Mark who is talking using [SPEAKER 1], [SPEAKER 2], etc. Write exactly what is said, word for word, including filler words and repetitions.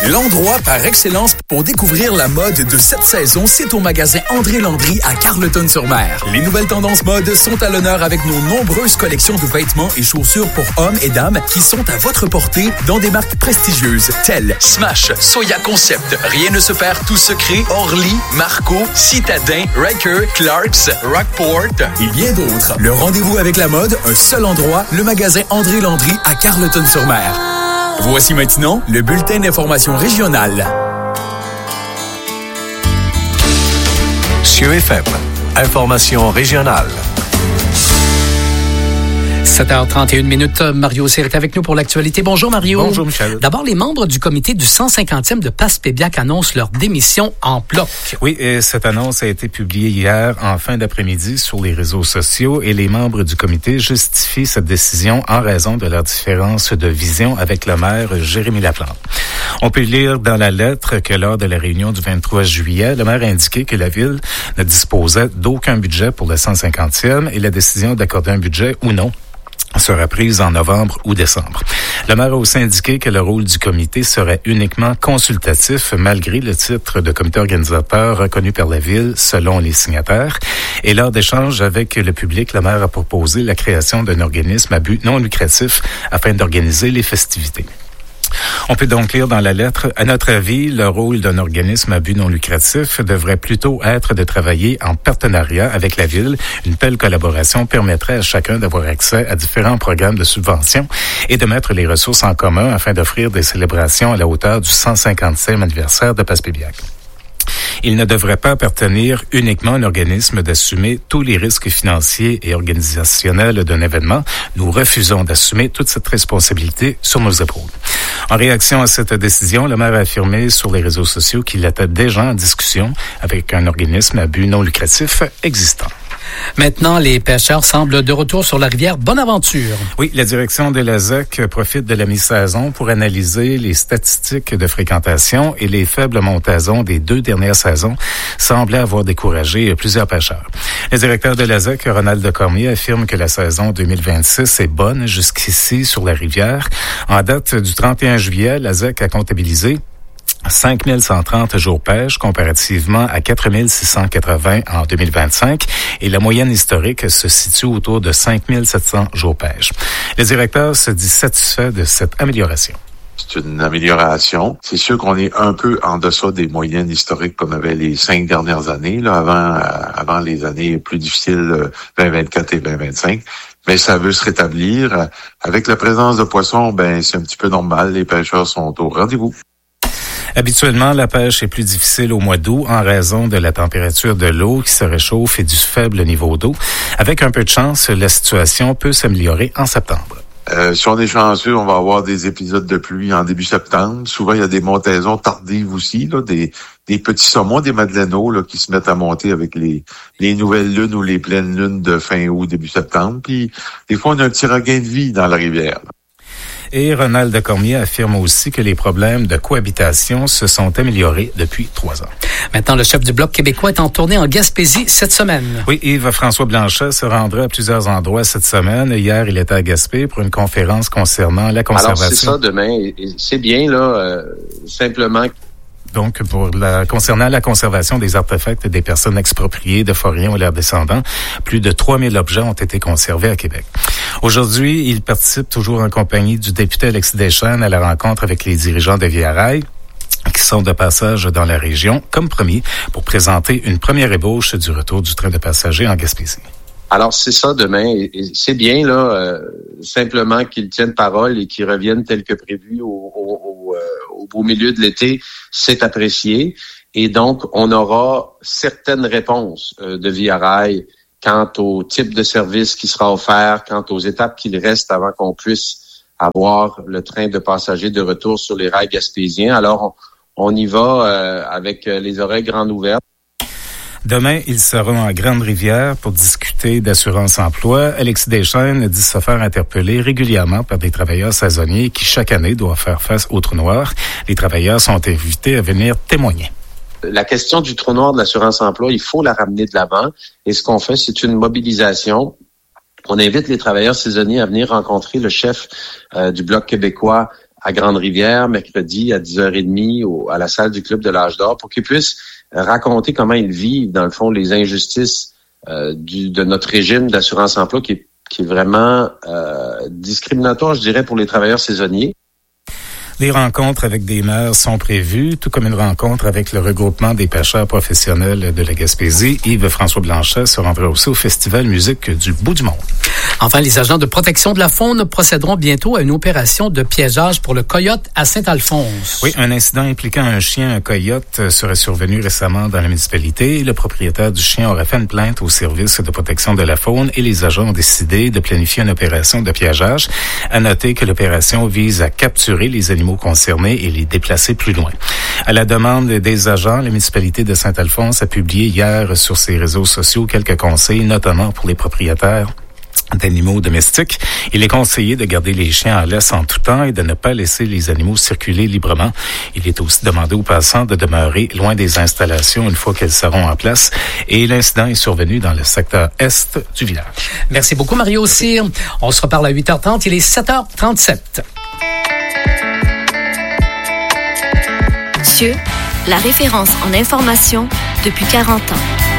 [SPEAKER 1] L'endroit par excellence pour découvrir la mode de cette saison, c'est au magasin André Landry à Carleton-sur-Mer. Les nouvelles tendances mode sont à l'honneur avec nos nombreuses collections de vêtements et chaussures pour hommes et dames qui sont à votre portée dans des marques prestigieuses telles Smash, Soya Concept, Rien ne se perd, Tout se crée, Orly, Marco, Citadin, Riker, Clarks, Rockport et bien d'autres. Le rendez-vous avec la mode, un seul endroit, le magasin André Landry à Carleton-sur-Mer. Voici maintenant le bulletin d'information régionale.
[SPEAKER 2] C E F M, information régionale.
[SPEAKER 3] sept heures trente et une minutes. Mario Cyr est avec nous pour l'actualité. Bonjour Mario.
[SPEAKER 4] Bonjour Michel.
[SPEAKER 3] D'abord, les membres du comité du cent cinquantième de Passepébiac annoncent leur démission en bloc.
[SPEAKER 4] Oui, et cette annonce a été publiée hier en fin d'après-midi sur les réseaux sociaux et les membres du comité justifient cette décision en raison de leur différence de vision avec le maire Jérémy Laplante. On peut lire dans la lettre que lors de la réunion du vingt-trois juillet, le maire a indiqué que la ville ne disposait d'aucun budget pour le cent cinquantième et la décision d'accorder un budget ou non sera prise en novembre ou décembre. Le maire a aussi indiqué que le rôle du comité serait uniquement consultatif malgré le titre de comité organisateur reconnu par la ville selon les signataires. Et lors d'échanges avec le public, le maire a proposé la création d'un organisme à but non lucratif afin d'organiser les festivités. On peut donc lire dans la lettre, à notre avis, le rôle d'un organisme à but non lucratif devrait plutôt être de travailler en partenariat avec la ville. Une telle collaboration permettrait à chacun d'avoir accès à différents programmes de subvention et de mettre les ressources en commun afin d'offrir des célébrations à la hauteur du cent cinquantième anniversaire de Passepébiac. Il ne devrait pas appartenir uniquement à un organisme d'assumer tous les risques financiers et organisationnels d'un événement. Nous refusons d'assumer toute cette responsabilité sur nos épaules. En réaction à cette décision, le maire a affirmé sur les réseaux sociaux qu'il était déjà en discussion avec un organisme à but non lucratif existant.
[SPEAKER 3] Maintenant, les pêcheurs semblent de retour sur la rivière Bonaventure.
[SPEAKER 4] Oui, la direction de la Z E C profite de la mi-saison pour analyser les statistiques de fréquentation et les faibles montaisons des deux dernières saisons semblaient avoir découragé plusieurs pêcheurs. Le directeur de la Z E C, Ronald Cormier, affirme que la saison deux mille vingt-six est bonne jusqu'ici sur la rivière. En date du trente et un juillet, la Z E C a comptabilisé cinq mille cent trente jours pêche comparativement à quatre mille six cent quatre-vingts en deux mille vingt-cinq et la moyenne historique se situe autour de cinq mille sept cents jours pêche. Le directeur se dit satisfait de cette amélioration.
[SPEAKER 5] C'est une amélioration. C'est sûr qu'on est un peu en deçà des moyennes historiques qu'on avait les cinq dernières années, là, avant, euh, avant les années plus difficiles, vingt vingt-quatre et vingt vingt-cinq. Mais ça veut se rétablir. Avec la présence de poissons, ben, c'est un petit peu normal. Les pêcheurs sont au rendez-vous.
[SPEAKER 4] Habituellement, la pêche est plus difficile au mois d'août en raison de la température de l'eau qui se réchauffe et du faible niveau d'eau. Avec un peu de chance, la situation peut s'améliorer en septembre.
[SPEAKER 5] Euh, si on est chanceux, on va avoir des épisodes de pluie en début septembre. Souvent, il y a des montaisons tardives aussi, là, des, des petits saumons, des madeleines là, qui se mettent à monter avec les, les nouvelles lunes ou les pleines lunes de fin août, début septembre. Puis, des fois, on a un petit regain de vie dans la rivière.
[SPEAKER 4] Et Ronald Cormier affirme aussi que les problèmes de cohabitation se sont améliorés depuis trois ans.
[SPEAKER 3] Maintenant, le chef du Bloc québécois est en tournée en Gaspésie cette semaine.
[SPEAKER 4] Oui, Yves-François Blanchet se rendra à plusieurs endroits cette semaine. Hier, il était à Gaspé pour une conférence concernant la conservation.
[SPEAKER 6] Alors, c'est ça demain. C'est bien, là, euh, simplement...
[SPEAKER 4] Donc, pour la, concernant la conservation des artefacts des personnes expropriées de Forien ou leurs descendants, plus de trois mille objets ont été conservés à Québec. Aujourd'hui, il participe toujours en compagnie du député Alexis Deschênes à la rencontre avec les dirigeants de Via Rail qui sont de passage dans la région, comme promis, pour présenter une première ébauche du retour du train de passagers en Gaspésie.
[SPEAKER 6] Alors, c'est ça demain. Et c'est bien, là, euh, simplement qu'ils tiennent parole et qu'ils reviennent tel que prévu au, au, au, euh, au beau milieu de l'été. C'est apprécié. Et donc, on aura certaines réponses euh, de Via Rail quant au type de service qui sera offert, quant aux étapes qu'il reste avant qu'on puisse avoir le train de passagers de retour sur les rails gaspésiens. Alors, on, on y va euh, avec les oreilles grandes ouvertes.
[SPEAKER 4] Demain, ils seront en Grande-Rivière pour discuter d'assurance-emploi. Alexis Deschênes dit se faire interpeller régulièrement par des travailleurs saisonniers qui, chaque année, doivent faire face au trou noir. Les travailleurs sont invités à venir témoigner.
[SPEAKER 6] La question du trou noir de l'assurance-emploi, il faut la ramener de l'avant. Et ce qu'on fait, c'est une mobilisation. On invite les travailleurs saisonniers à venir rencontrer le chef euh, du Bloc québécois à Grande-Rivière, mercredi à dix heures trente au, à la salle du Club de l'Âge d'Or pour qu'ils puissent raconter comment ils vivent, dans le fond, les injustices euh, du, de notre régime d'assurance-emploi qui est, qui est vraiment euh, discriminatoire, je dirais, pour les travailleurs saisonniers.
[SPEAKER 4] Des rencontres avec des maires sont prévues, tout comme une rencontre avec le regroupement des pêcheurs professionnels de la Gaspésie. Yves-François Blanchet se rendra aussi au Festival Musique du Bout du Monde.
[SPEAKER 3] Enfin, les agents de protection de la faune procéderont bientôt à une opération de piégeage pour le coyote à Saint-Alphonse.
[SPEAKER 4] Oui, un incident impliquant un chien, un coyote, serait survenu récemment dans la municipalité. Le propriétaire du chien aurait fait une plainte au service de protection de la faune et les agents ont décidé de planifier une opération de piégeage. À noter que l'opération vise à capturer les animaux concernés et les déplacer plus loin. À la demande des agents, la municipalité de Saint-Alphonse a publié hier sur ses réseaux sociaux quelques conseils, notamment pour les propriétaires d'animaux domestiques. Il est conseillé de garder les chiens en laisse en tout temps et de ne pas laisser les animaux circuler librement. Il est aussi demandé aux passants de demeurer loin des installations une fois qu'elles seront en place. Et l'incident est survenu dans le secteur est du village.
[SPEAKER 3] Merci beaucoup, Mario Cyr. On se reparle à huit heures trente. Il est sept heures trente-sept.
[SPEAKER 7] Cieux, la référence en information depuis quarante ans.